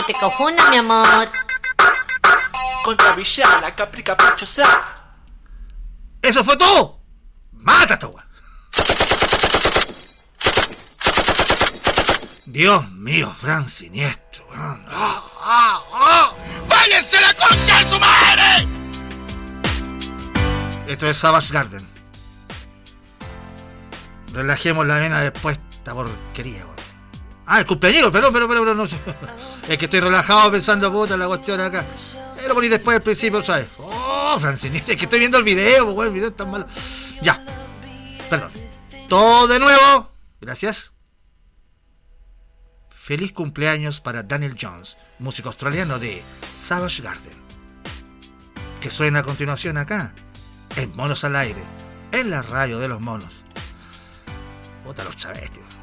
No te confundas, mi amor. Contra villana, capri caprichosa. ¡Eso fue todo! ¡Mata esta weá! Dios mío, Fran Siniestro. ¡Váyanse la concha de su madre! Esto es Savage Garden. Relajemos la vena después de esta porquería, weón. El cumpleaños, perdón, no sé. Es que estoy relajado pensando, puta, la cuestión acá. Lo poní después al principio, ¿sabes? Fran Siniestro, es que estoy viendo el video, weón, el video es tan malo. Ya, perdón. Todo de nuevo. Gracias. Feliz cumpleaños para Daniel Jones, músico australiano de Savage Garden, que suena a continuación acá, en Monos al Aire, en la radio de los monos. Puta los travestis.